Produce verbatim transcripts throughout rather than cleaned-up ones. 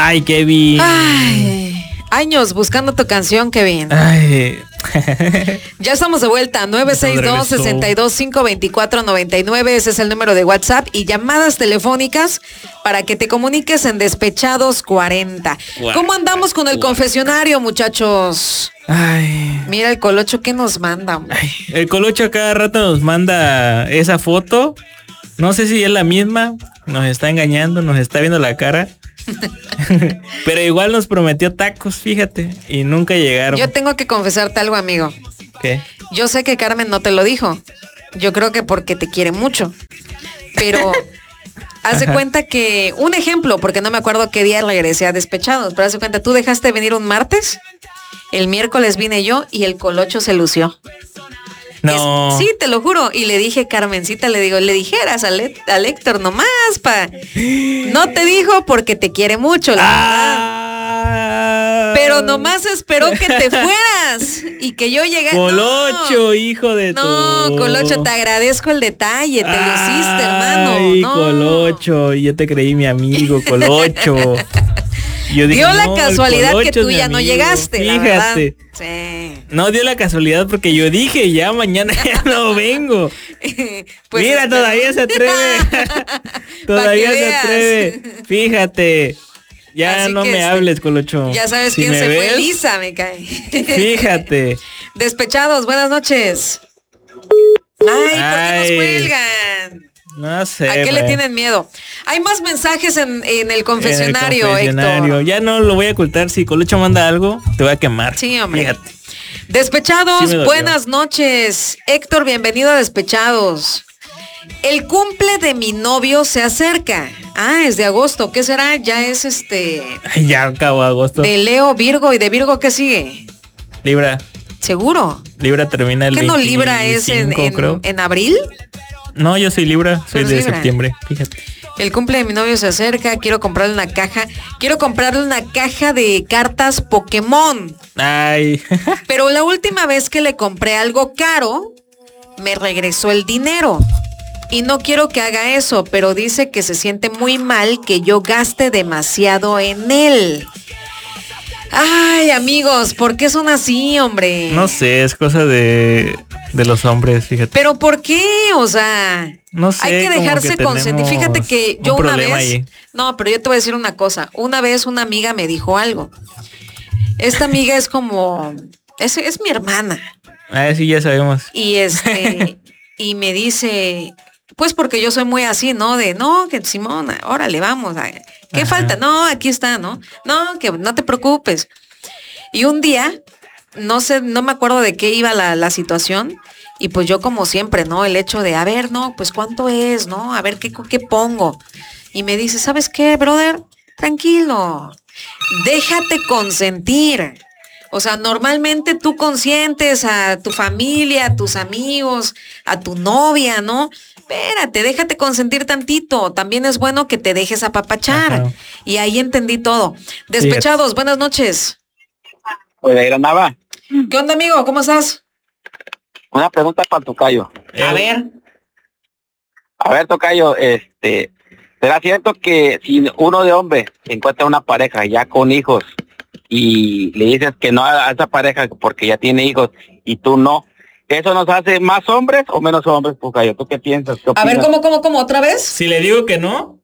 Ay, Kevin. Ay, años buscando tu canción, Kevin. Ay. Ya estamos de vuelta. nueve seis dos, seis dos cinco, dos cuatro nueve nueve. Ese es el número de WhatsApp. Y llamadas telefónicas para que te comuniques en Despechados cuarenta. ¿Cómo andamos con el confesionario, muchachos? Ay. Mira el Colocho que nos manda. Ay, el Colocho cada rato nos manda esa foto. No sé si es la misma. Nos está engañando, nos está viendo la cara. Pero igual nos prometió tacos, fíjate, y nunca llegaron. Yo tengo que confesarte algo, amigo. ¿Qué? Yo sé que Carmen no te lo dijo. Yo creo que porque te quiere mucho. Pero haz de cuenta que, un ejemplo, porque no me acuerdo qué día regresé a Despechados, pero haz de cuenta, tú dejaste venir un martes, el miércoles vine yo y el Colocho se lució. No. Es, sí, te lo juro. Y le dije, Carmencita, le digo, le dijeras al, al Héctor nomás, pa. No te dijo porque te quiere mucho, la ah. verdad. Pero nomás esperó que te fueras y que yo llegara. Colocho, no. Hijo de tu. No, Colocho, te agradezco el detalle, te luciste, hermano. Ay, no. Colocho, yo te creí mi amigo, Colocho. Yo dije, dio la no, casualidad que tú ya no llegaste, fíjate. La verdad. Sí. No dio la casualidad porque yo dije, ya mañana ya no vengo. Pues mira, este... todavía se atreve. Todavía se atreve. Fíjate. Ya Así no me este, hables, Colocho. Ya sabes si quién se ves, fue, Lisa, me cae. Fíjate. Despechados, buenas noches. Ay, Ay. ¿por qué nos cuelgan? No sé. ¿A qué pues. le tienen miedo? Hay más mensajes en, en el confesionario, en el confesionario. Héctor. Ya no lo voy a ocultar. Si Colocho manda algo, te voy a quemar. Sí, hombre. Fíjate. Despechados, sí buenas noches. Héctor, bienvenido a Despechados. El cumple de mi novio se acerca. Ah, es de agosto. ¿Qué será? Ya es este... Ay, ya acabó agosto. De Leo, Virgo. ¿Y de Virgo qué sigue? Libra. ¿Seguro? Libra termina el ¿Qué no Libra es en, en, en abril? No, yo soy Libra, soy de Libra? septiembre, fíjate. El cumple de mi novio se acerca, quiero comprarle una caja, quiero comprarle una caja de cartas Pokémon. Ay. Pero la última vez que le compré algo caro, me regresó el dinero. Y no quiero que haga eso, pero dice que se siente muy mal que yo gaste demasiado en él. Ay, amigos, ¿por qué son así, hombre? No sé, es cosa de, de los hombres, fíjate. ¿Pero por qué? O sea, no sé, hay que dejarse que consentir. Fíjate que yo una vez... Ahí. No, pero yo te voy a decir una cosa. Una vez una amiga me dijo algo. Esta amiga es como... Es, es mi hermana. Ah, sí, ya sabemos. Y este... y me dice... Pues porque yo soy muy así, ¿no? De, no, que Simona, órale, vamos. ¿Qué Ajá. falta? No, aquí está, ¿no? No, que no te preocupes. Y un día, no sé, no me acuerdo de qué iba la, la situación. Y pues yo como siempre, ¿no? El hecho de, a ver, no, pues cuánto es, ¿no? A ver qué, qué pongo. Y me dice, ¿sabes qué, brother? Tranquilo. Déjate consentir. O sea, normalmente tú consientes a tu familia, a tus amigos, a tu novia, ¿no? Espérate, déjate consentir tantito. También es bueno que te dejes apapachar. Ajá. Y ahí entendí todo. Despechados, sí. Buenas noches. Pues ahí andaba. ¿Qué onda, amigo? ¿Cómo estás? Una pregunta para el tocayo. A ver. A ver, tocayo, este, ¿será cierto que si uno de hombre encuentra una pareja ya con hijos y le dices que no a esa pareja porque ya tiene hijos y tú no, ¿eso nos hace más hombres o menos hombres, tocayo? ¿Tú qué piensas? ¿Qué a ver, ¿cómo, cómo, cómo? ¿Otra vez? Si le digo que no.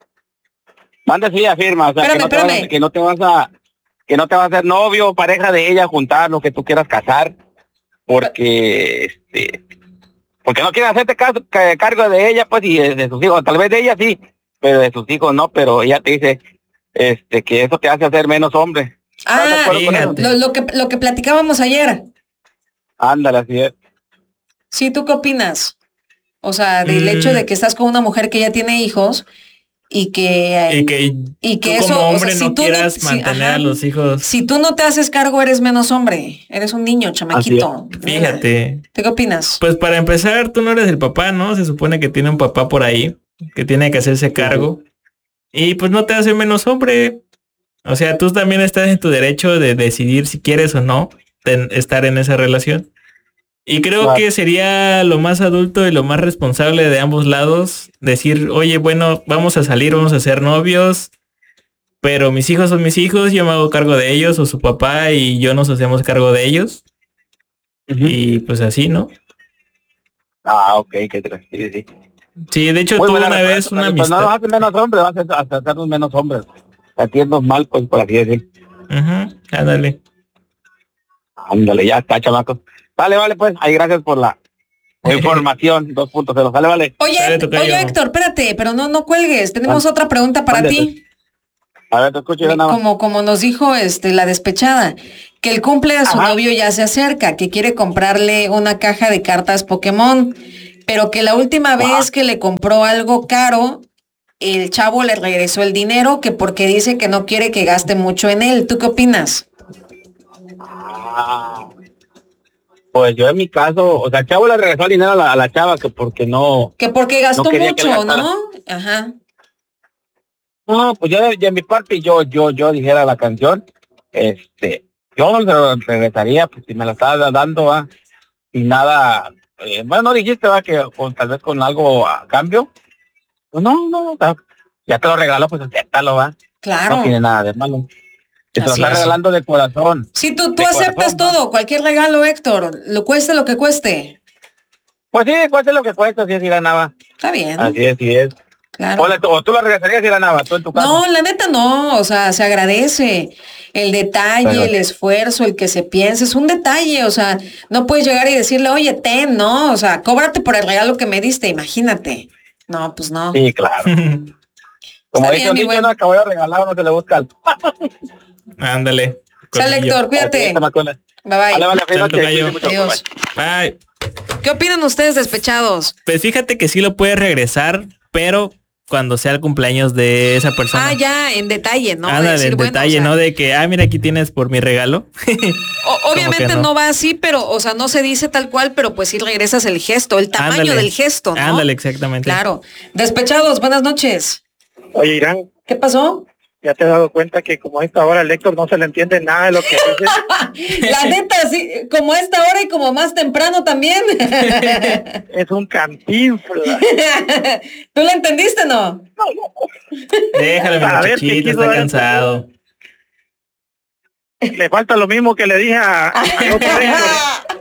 Manda sí, afirma, o sea, espérame, que, no espérame. Vas a, que no te vas a, que no te vas a hacer novio o pareja de ella, juntar lo que tú quieras casar, porque, este, porque no quieres hacerte caso, cargo de ella, pues, y de, de sus hijos, tal vez de ella sí, pero de sus hijos no, pero ella te dice, este, que eso te hace hacer menos hombre. Ah, lo, lo que lo que platicábamos ayer. Ándale, así es. Sí, ¿tú qué opinas? O sea, del mm. hecho de que estás con una mujer que ya tiene hijos y que y que, y que tú eso, como hombre o sea, si no tú quieras no, mantener si, ajá, a los hijos. Si tú no te haces cargo, eres menos hombre. Eres un niño, chamaquito. Fíjate. ¿Tú qué opinas? Pues para empezar, tú no eres el papá, ¿no? Se supone que tiene un papá por ahí que tiene que hacerse cargo. Y pues no te hace menos hombre. O sea, tú también estás en tu derecho de decidir si quieres o no ten, estar en esa relación. Y creo claro. que sería lo más adulto y lo más responsable de ambos lados decir, oye, bueno, vamos a salir, vamos a ser novios. pero mis hijos son mis hijos, yo me hago cargo de ellos, o su papá y yo nos hacemos cargo de ellos. Uh-huh. Y pues así, ¿no? Ah, ok, que sí, sí. Sí, de hecho Muy tuve buena una vez una pues amistad. No nos hacen menos hombres, vas a hasta hacernos menos hombres. Haciendo mal, pues, por así decir. Ajá, uh-huh. Ándale. Ándale, ya está, chamacos. Vale, vale, pues, ahí gracias por la información dos punto cero. Vale, vale. Oye, Dale, oye, Héctor, espérate, pero no, no cuelgues. Tenemos ¿Dónde? otra pregunta para ¿Dónde? ti. A ver, te escucho ya nada más. Como, como nos dijo este la despechada, que el cumple de su Ajá. novio ya se acerca, que quiere comprarle una caja de cartas Pokémon, pero que la última Ajá. vez que le compró algo caro, el chavo le regresó el dinero, que porque dice que no quiere que gaste mucho en él. ¿Tú qué opinas? Ah, pues yo en mi caso, o sea, el chavo le regresó el dinero a la, a la chava que porque no... Que porque gastó no quería que le mucho, gastara. ¿no? Ajá. No, pues yo de, de mi parte, yo, yo, yo dijera la canción, este, yo no se lo regresaría, pues si me la estaba dando, va, sin nada, eh, bueno, no dijiste, va, que con, tal vez con algo a cambio, pues no, no, o sea, ya te lo regaló, pues acéptalo, va, Claro. no tiene nada de malo, te lo Así está es. regalando de corazón. Sí, tú, tú De aceptas corazón, todo, cualquier regalo, Héctor, lo cueste lo que cueste. Pues sí, cueste lo que cuesta, si es ir a nada, Está bien. así es, sí es. Claro. O, le, o tú lo regresarías ir a nada, tú en tu caso. No, la neta no, o sea, se agradece el detalle, Pero- el esfuerzo, el que se piense, es un detalle, o sea, no puedes llegar y decirle, oye, ten, no, o sea, cóbrate por el regalo que me diste, imagínate. No, pues no. Sí, claro. Como Está dice bien, un mi dicho, buen. no, caballo regalado no se le busca al... Ándale. Sale, Cotillo. Héctor, cuídate. Así es, Macona. Bye Vale, bye. vale, Sale, fíjate, tocayo. cuídate mucho, Adiós. bye. Bye. ¿Qué opinan ustedes, despechados? Pues fíjate que sí lo puedes regresar, pero cuando sea el cumpleaños de esa persona. Ah, ya, en detalle, ¿no? De Ándale, decir, el bueno, detalle, o sea, ¿no? De que, ah, mira, aquí tienes por mi regalo. o- obviamente que no? no? va así, pero, o sea, no se dice tal cual, pero pues sí regresas el gesto, el tamaño Ándale. del gesto, ¿no? Ándale, exactamente. Claro. Despechados, buenas noches. Oye, Irán, ¿Qué pasó? ¿ya te has dado cuenta que como a esta hora el Héctor no se le entiende nada de lo que dice? La neta, sí, como a esta hora y como más temprano también. Es un cantinflas. ¿Tú la entendiste, no? Déjale, mi A ver, ¿qué muchachito, quiso está dar? cansado. Le falta lo mismo que le dije a, a otro Héctor.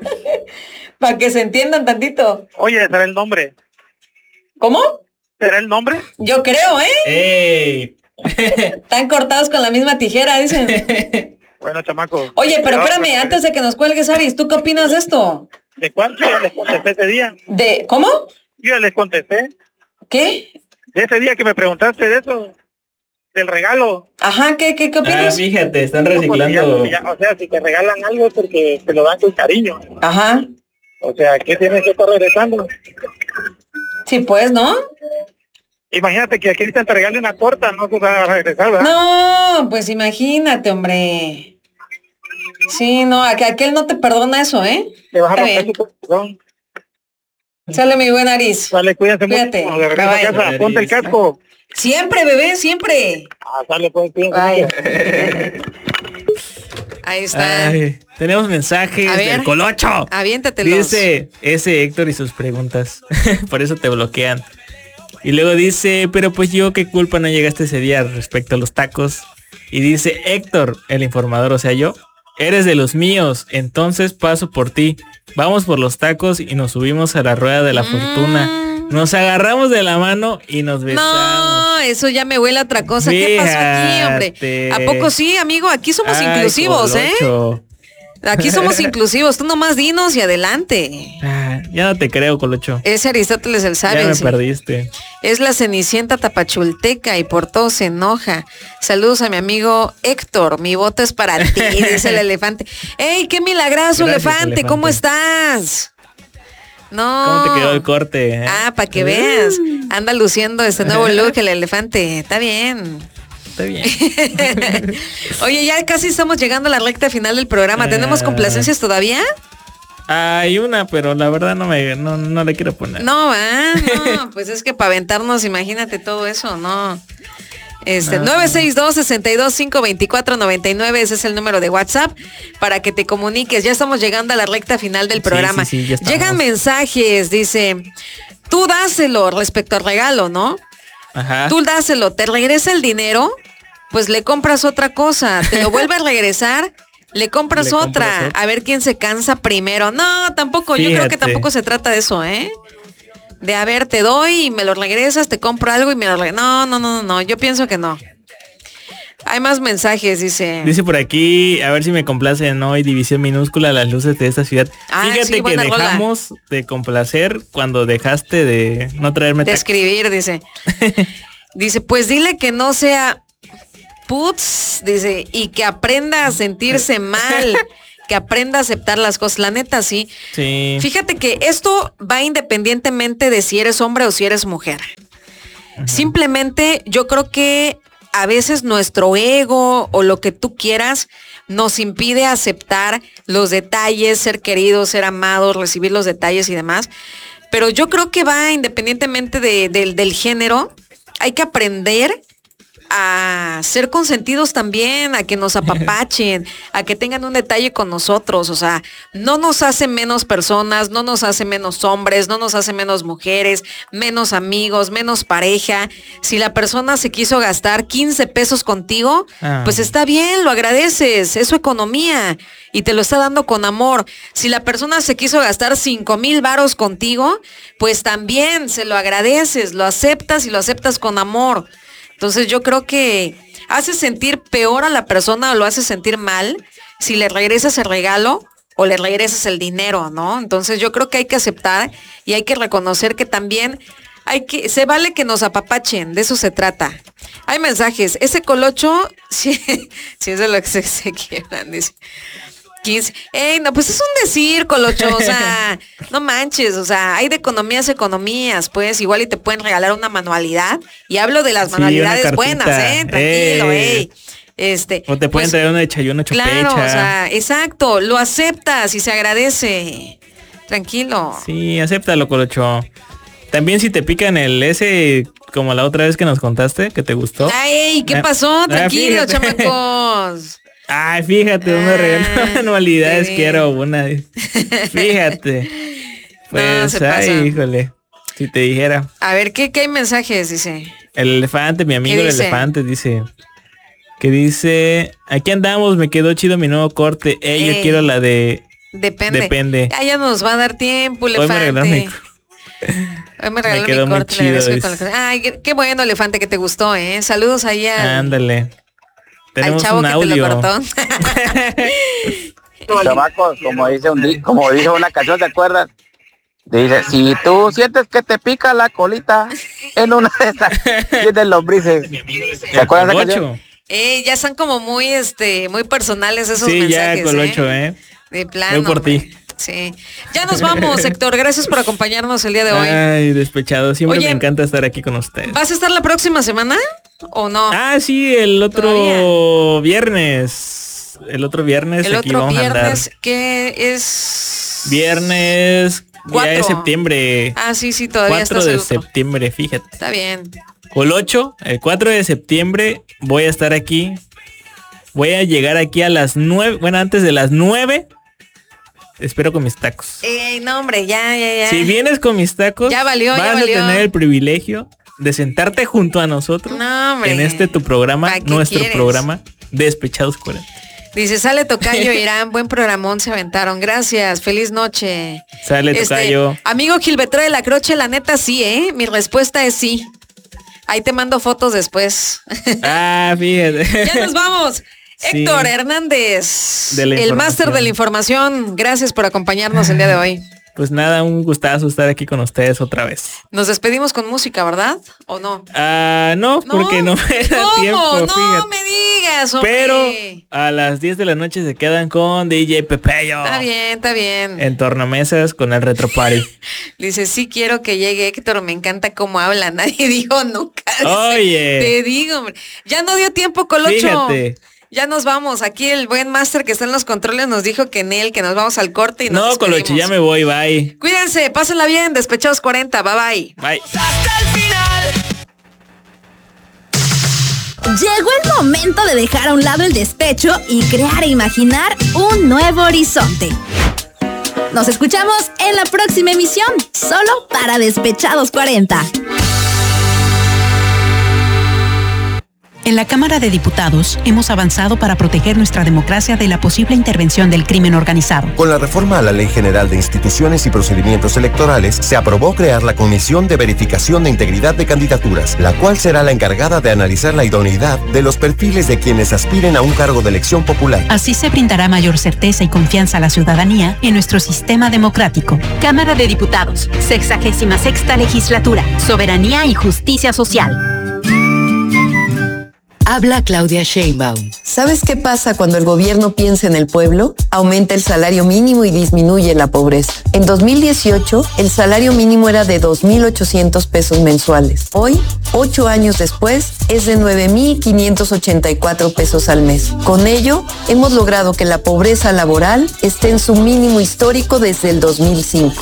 Para que se entiendan tantito. Oye, ¿será el nombre? ¿Cómo? ¿Será el nombre? Yo creo, ¿eh? ¡Ey! Están cortados con la misma tijera, dicen. Bueno, chamaco. Oye, pero Cuidado, espérame, porque- antes de que nos cuelgues, Aris, ¿tú qué opinas de esto? ¿De cuánto yo les contesté ese día? ¿De cómo? Yo ya les contesté. ¿Qué? De ese día que me preguntaste de eso, del regalo. Ajá, ¿qué, qué, qué Ah, opinas? fíjate, están No, porque reciclando. ya- ya, o sea, si te regalan algo es porque te lo dan con cariño. Ajá. O sea, ¿qué tienes que estar regresando? Sí, pues, ¿no? Imagínate que aquí te regale una torta, no se va a regresar, ¿verdad? No, pues imagínate, hombre. Sí, no, a que aquel no te perdona eso, ¿eh? Te vas a Está romper bien. tu corazón. Sale mi buen Aris. Sale, cuídense Cuídate. mucho. De regreso a Bye, bye. casa, ponte el casco. Siempre, bebé, siempre. Ah, sale, pues, cuídense Bye. mucho. Ahí está. Ay, tenemos mensajes A ver. del Colocho. Aviéntatelos. Dice ese Héctor y sus preguntas. Por eso te bloquean. Y luego dice, pero pues yo qué culpa no llegaste ese día respecto a los tacos. Y dice, Héctor, el informador, o sea yo, eres de los míos, entonces paso por ti. Vamos por los tacos y nos subimos a la rueda de la Mm. fortuna. Nos agarramos de la mano y nos besamos. No, eso ya me huele a otra cosa. ¿Qué pasó aquí, hombre? Fíjate. ¿A poco sí, amigo? Aquí somos Ay, inclusivos, Colocho. ¿eh? Aquí somos inclusivos. Tú nomás dinos y adelante. Ah, ya no te creo, Colocho. Ese Aristóteles el Ya sabio. me sí. perdiste. Es la Cenicienta tapachulteca y por todo se enoja. Saludos a mi amigo Héctor. Mi voto es para ti, dice el elefante. ¡Ey, qué milagroso, Gracias, elefante! ¿Cómo elefante. estás? No. ¿Cómo te quedó el corte? eh? Ah, para que veas. Anda luciendo este nuevo look el elefante. Está bien. Está bien. Oye, ya casi estamos llegando a la recta final del programa. ¿Tenemos Ah. complacencias todavía? Hay una, pero la verdad no me no, no le quiero poner. No, ah, no, pues es que para aventarnos, imagínate todo eso, no. Este, No. nueve seis dos, seis dos cinco, dos cuatro nueve nueve, ese es el número de WhatsApp para que te comuniques. Ya estamos llegando a la recta final del Sí, programa. sí, sí, ya estamos. Llegan mensajes, dice, tú dáselo respecto al regalo, ¿no? Ajá. Tú dáselo, ¿te regresa el dinero? pues le compras otra cosa, te lo vuelve a regresar, le compras Le otra, compras otra. a ver quién se cansa primero. No, tampoco, yo creo que Fíjate. tampoco se trata de eso, ¿eh? De a ver, te doy y me lo regresas, te compro algo y me lo regresas. No, no, no, no, yo pienso que no. Hay más mensajes, dice. Dice por aquí, a ver si me complacen hoy, división minúscula, las luces de esta ciudad. Ah, Fíjate sí, que buena rola. dejamos de complacer cuando dejaste de no traerme De tacos. escribir, dice. Dice, pues dile que no sea putz, dice, y que aprenda a sentirse mal, que aprenda a aceptar las cosas. La neta, sí. Sí. Fíjate que esto va independientemente de si eres hombre o si eres mujer. Simplemente yo creo que a veces nuestro ego o lo que tú quieras nos impide aceptar los detalles, ser queridos, ser amados, recibir los detalles y demás. Pero yo creo que va independientemente de- del- del género. Hay que aprender a ser consentidos también, a que nos apapachen, a que tengan un detalle con nosotros. O sea, no nos hace menos personas, no nos hace menos hombres, no nos hace menos mujeres, menos amigos, menos pareja. Si la persona se quiso gastar quince pesos contigo, Ah. pues está bien, lo agradeces, es su economía y te lo está dando con amor. Si la persona se quiso gastar cinco mil varos contigo, pues también se lo agradeces, lo aceptas y lo aceptas con amor. Entonces yo creo que hace sentir peor a la persona o lo hace sentir mal si le regresas el regalo o le regresas el dinero, ¿no? Entonces yo creo que hay que aceptar y hay que reconocer que también hay que, se vale que nos apapachen, de eso se trata. Hay mensajes, ese colocho, sí, sí es de lo que se, se quieran, dice. quince. Ey, no, pues es un decir, colocho, o sea, no manches, o sea, hay de economías a economías, pues, igual y te pueden regalar una manualidad, y hablo de las Sí, manualidades una buenas, cartita. eh, tranquilo, Eh. ey. Este, O te pueden pues, traer una de chayón, una chopecha. claro, o sea, exacto, lo aceptas y se agradece. Tranquilo. Sí, acéptalo, Colocho. También si te pican el ese, como la otra vez que nos contaste, que te gustó. Ay, ¿qué Ah, pasó? ah, Tranquilo, fíjate. chamacos. Ay, fíjate, me Ah, regaló manualidades, te quiero una. Fíjate. Pues, se pasa. ay, híjole. Si te dijera. A ver, ¿qué, qué hay mensajes? Dice. El elefante, mi amigo el dice? elefante, dice. Que dice, aquí andamos, me quedó chido mi nuevo corte. Ey, yo Ey. quiero la de... Depende. Depende. Ah, ya nos va a dar tiempo, Hoy me elefante. regalaron mi- Hoy me regalaron quedó mi muy corte. le chido, agradezco dice. con la- Ay, qué, qué bueno, elefante, que te gustó, ¿eh? Saludos ahí al, Ándale. al Tenemos chavo un que audio. te lo cortó. Chamacos, como dice un di- como dice una canción, ¿te acuerdas? Dice, si tú sientes que te pica la colita en una de esas tienes lombrices. ¿Te acuerdas de esa canción? Colocho. Eh, ya están como muy, este, muy personales esos Sí, mensajes. ya, Colocho, ¿eh? De plano. Voy por hombre. ti. Sí. Ya nos vamos, Héctor. Gracias por acompañarnos el día de hoy. Ay, despechado. Siempre Oye, me encanta estar aquí con ustedes. ¿Vas a estar la próxima semana o no? Ah, sí, el otro Todavía. viernes. El otro viernes el aquí otro vamos viernes, a andar. que es... Viernes ya Cuatro. de septiembre. Ah, sí, sí, todavía cuatro está de seguro. septiembre, fíjate. Está bien. Colocho, el cuatro de septiembre voy a estar aquí. Voy a llegar aquí a las nueve, bueno, antes de las nueve. Espero con mis tacos. Ey, no, hombre, ya, ya, ya. Si vienes con mis tacos, Ya valió, ya vas valió. a tener el privilegio de sentarte junto a nosotros No, hombre. en este tu programa, ¿Pa' qué nuestro quieres? programa Despechados cuarenta. Dice, sale Tocayo, Irán, buen programón se aventaron. Gracias, feliz noche. Sale Este, Tocayo. Amigo Gilberto de la Croche, la neta sí, ¿eh? Mi respuesta es sí. Ahí te mando fotos después. Ah, fíjate. Ya nos vamos. Sí. Héctor Hernández, De la el máster información. de la información. Gracias por acompañarnos el día de hoy. Pues nada, un gustazo estar aquí con ustedes otra vez. Nos despedimos con música, ¿verdad? ¿O no? Ah, no, porque no me da ¿Cómo? tiempo, No fíjate. me digas, hombre. Pero a las diez de la noche se quedan con D J Pepeyo. Está bien, está bien. En tornamesas con el Retro Party. Dice, sí quiero que llegue Héctor, me encanta cómo habla. Nadie dijo nunca. Oye. Te digo, hombre. Ya no dio tiempo, Colocho. Fíjate. Ya nos vamos. Aquí el buen máster que está en los controles nos dijo que en él, que nos vamos al corte y nos No, Colocho, despedimos. ya me voy, bye. Cuídense, pásenla bien, Despechados cuarenta, bye bye. Bye. Hasta el final. Llegó el momento de dejar a un lado el despecho y crear e imaginar un nuevo horizonte. Nos escuchamos en la próxima emisión, solo para Despechados cuarenta. En la Cámara de Diputados hemos avanzado para proteger nuestra democracia de la posible intervención del crimen organizado. Con la reforma a la Ley General de Instituciones y Procedimientos Electorales, se aprobó crear la Comisión de Verificación de Integridad de Candidaturas, la cual será la encargada de analizar la idoneidad de los perfiles de quienes aspiren a un cargo de elección popular. Así se brindará mayor certeza y confianza a la ciudadanía en nuestro sistema democrático. Cámara de Diputados, sexagésima sexta legislatura, soberanía y justicia social. Habla Claudia Sheinbaum. ¿Sabes qué pasa cuando el gobierno piensa en el pueblo? Aumenta el salario mínimo y disminuye la pobreza. En dos mil dieciocho, el salario mínimo era de dos mil ochocientos pesos mensuales. Hoy, ocho años después, es de nueve mil quinientos ochenta y cuatro pesos al mes. Con ello, hemos logrado que la pobreza laboral esté en su mínimo histórico desde el dos mil cinco.